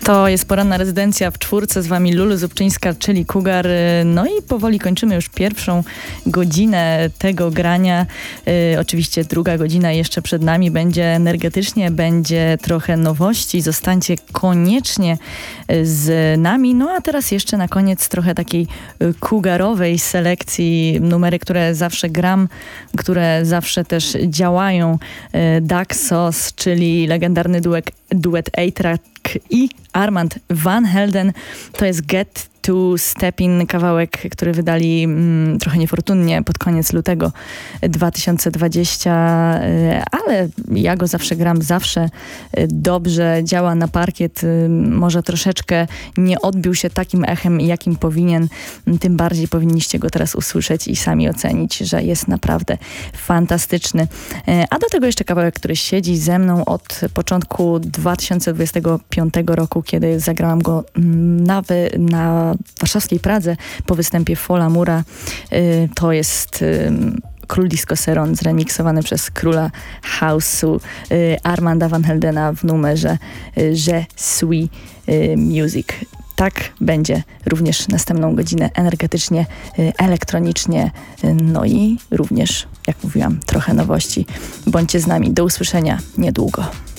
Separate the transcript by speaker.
Speaker 1: To jest poranna rezydencja w czwórce. Z wami Lulu Zubczyńska, czyli Cougar. No i powoli kończymy już pierwszą godzinę tego grania. Oczywiście druga godzina jeszcze przed nami. Będzie energetycznie, będzie trochę nowości. Zostańcie koniecznie z nami. No a teraz jeszcze na koniec trochę takiej cougarowej selekcji. Numery, które zawsze gram, które zawsze też działają. Daxos, czyli legendarny duet A-Track i Armand Van Helden. To jest Get to Step In, kawałek, który wydali trochę niefortunnie pod koniec lutego 2020, ale ja go zawsze gram, zawsze dobrze działa na parkiet. Może troszeczkę nie odbił się takim echem, jakim powinien. Tym bardziej powinniście go teraz usłyszeć i sami ocenić, że jest naprawdę fantastyczny. A do tego jeszcze kawałek, który siedzi ze mną od początku 2025 roku, kiedy zagrałam go na warszawskiej Pradze po występie Fola Mura. To jest Król Disco Seron zremiksowany przez króla house'u Armanda Van Heldena w numerze Je suis music. Tak będzie również następną godzinę energetycznie, elektronicznie, no i również, jak mówiłam, trochę nowości. Bądźcie z nami. Do usłyszenia niedługo.